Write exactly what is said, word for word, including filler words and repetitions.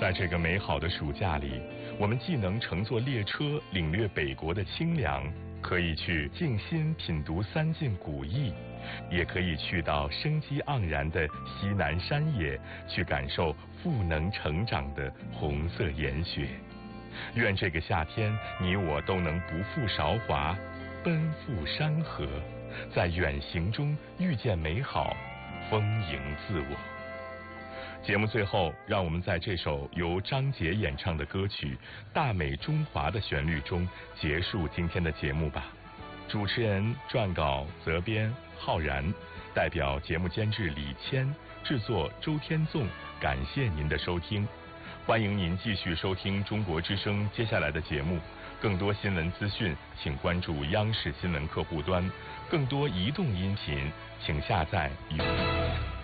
在这个美好的暑假里，我们既能乘坐列车领略北国的清凉，可以去静心品读三晋古意，也可以去到生机盎然的西南山野，去感受赋能成长的红色岩雪。愿这个夏天，你我都能不负韶华，奔赴山河，在远行中遇见美好，丰盈自我。节目最后，让我们在这首由张杰演唱的歌曲《大美中华》的旋律中结束今天的节目吧。主持人撰稿责编浩然，代表节目监制李谦，制作周天纵，感谢您的收听。欢迎您继续收听中国之声接下来的节目。更多新闻资讯，请关注央视新闻客户端；更多移动音频，请下载与。